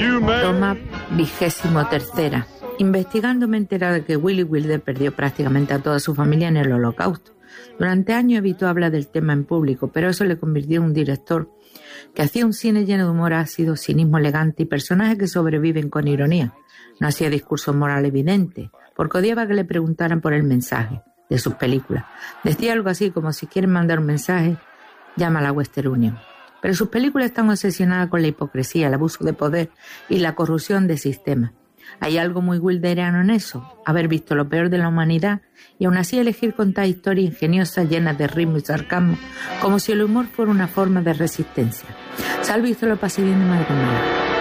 Toma 23. Investigando me he enterado de que Billy Wilder perdió prácticamente a toda su familia en el Holocausto. Durante años evitó hablar del tema en público, pero eso le convirtió en un director que hacía un cine lleno de humor ácido, cinismo elegante y personajes que sobreviven con ironía. No hacía discursos morales evidentes, porque odiaba que le preguntaran por el mensaje de sus películas. Decía algo así como: si quieres mandar un mensaje, llama a la Western Union. Pero sus películas están obsesionadas con la hipocresía, el abuso de poder y la corrupción del sistema. Hay algo muy wilderiano en eso, haber visto lo peor de la humanidad y aún así elegir contar historias ingeniosas llenas de ritmo y sarcasmo, como si el humor fuera una forma de resistencia. Salvi hizo lo pasé bien de madre mía.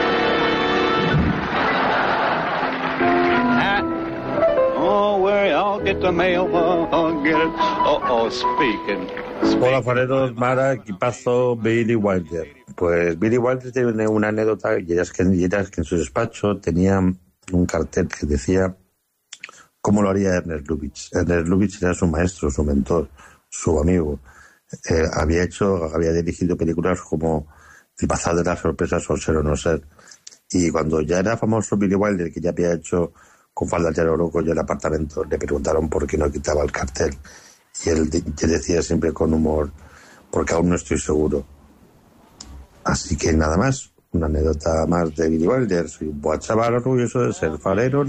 Hola, fareros, Mara, equipazo, Billy Wilder. Pues Billy Wilder tiene una anécdota, y es que en su despacho tenía un cartel que decía cómo lo haría Ernest Lubitsch. Ernest Lubitsch era su maestro, su mentor, su amigo. Había dirigido películas como El Bazar de las Sorpresas o Ser o No Ser. Y cuando ya era famoso Billy Wilder, que ya había hecho Con faldas de loco y El apartamento, le preguntaron por qué no quitaba el cartel. Y él decía siempre con humor: porque aún no estoy seguro. Así que nada más, una anécdota más de Billy Wilder. Soy un buen chaval orgulloso de ser farero.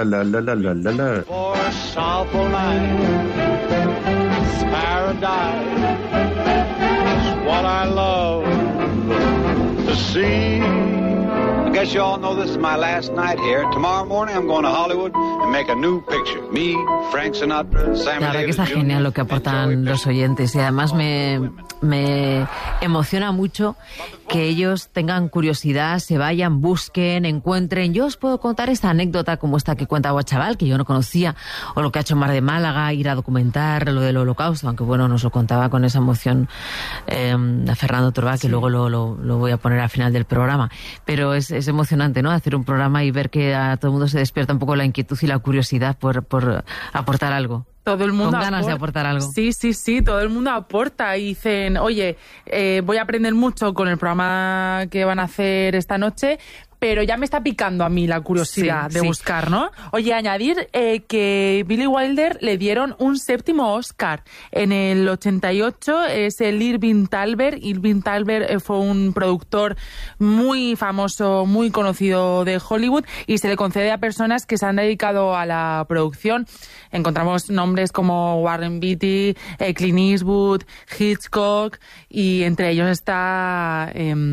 I guess you all know this is my last night here. Tomorrow morning I'm going to Hollywood and make a new picture. Me, Frank Sinatra, Sammy Davis Jr. La verdad que está genial lo que aportan los oyentes, y además me emociona mucho que ellos tengan curiosidad, se vayan, busquen, encuentren. Yo os puedo contar esta anécdota como esta que cuenta Guachaval, que yo no conocía, o lo que ha hecho Mar de Málaga, ir a documentar lo del Holocausto, aunque bueno, nos lo contaba con esa emoción a Fernando Torba, que luego lo voy a poner al final del programa. Pero es emocionante, ¿no?, hacer un programa y ver que a todo el mundo se despierta un poco la inquietud y la curiosidad por aportar algo. Todo el mundo con ganas de aportar algo. Sí, todo el mundo aporta y dicen: oye, voy a aprender mucho con el programa que van a hacer esta noche, pero ya me está picando a mí la curiosidad de buscar, ¿no? Oye, añadir que Billy Wilder le dieron un 7º Oscar en el 88, es el Irving Thalberg. Irving Thalberg fue un productor muy famoso, muy conocido de Hollywood, y se le concede a personas que se han dedicado a la producción. Encontramos nombres como Warren Beatty, Clint Eastwood, Hitchcock, y entre ellos está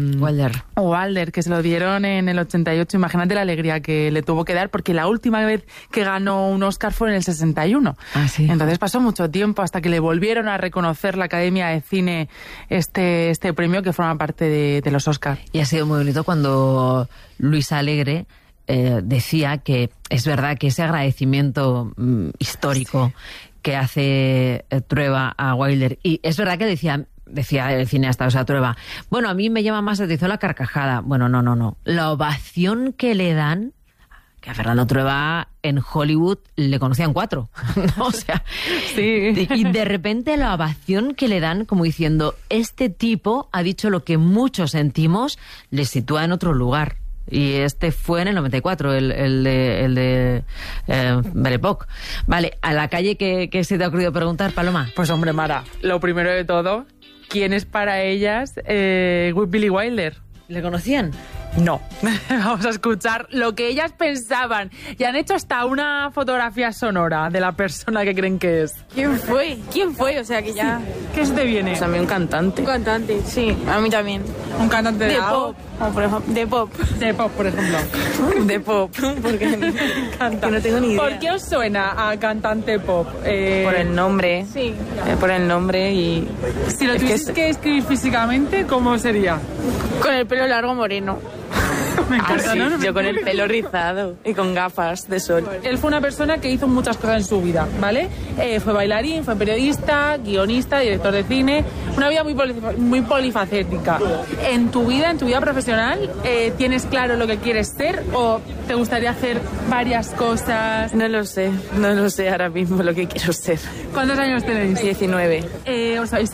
Wilder, que se lo dieron en el 88. Imagínate la alegría que le tuvo que dar, porque la última vez que ganó un Oscar fue en el 61. Ah, sí. Entonces pasó mucho tiempo hasta que le volvieron a reconocer la Academia de Cine este premio que forma parte de los Oscars. Y ha sido muy bonito cuando Luis Alegre decía que es verdad que ese agradecimiento histórico que hace Trueba a Wilder, y es verdad que decía el cineasta, o sea, Trueba, bueno, a mí me llama más la atención la carcajada. Bueno, no. La ovación que le dan, que a Fernando Trueba en Hollywood le conocían 4, ¿no? O sea, sí. Y de repente la ovación que le dan, como diciendo: este tipo ha dicho lo que muchos sentimos, le sitúa en otro lugar. Y este fue en el 94, el de Belle Époque. Vale, a la calle que se te ha ocurrido preguntar, Paloma. Pues hombre, Mara, lo primero de todo, ¿quién es para ellas Billy Wilder? ¿Le conocían? No. Vamos a escuchar lo que ellas pensaban. Y han hecho hasta una fotografía sonora de la persona que creen que es. ¿Quién fue? O sea, que ya... Sí. ¿Qué se te viene? Pues a mí un cantante. Un cantante, sí. A mí también. ¿Un cantante de pop? Por ejemplo, de pop. De pop, por ejemplo. De pop. Porque me encanta. No tengo ni idea. ¿Por qué os suena a cantante pop? Por el nombre. Sí. Por el nombre y... Si lo tuvieses que escribir físicamente, ¿cómo sería? Con el pelo largo moreno. Me encanta, sí, ¿no? Yo con el pelo rizado y con gafas de sol. Él fue una persona que hizo muchas cosas en su vida, ¿vale? Fue bailarín, fue periodista, guionista, director de cine. Una vida muy polifacética. En tu vida profesional, ¿tienes claro lo que quieres ser o te gustaría hacer varias cosas? No lo sé ahora mismo lo que quiero ser. ¿Cuántos años tenéis? 19. ¿Os habéis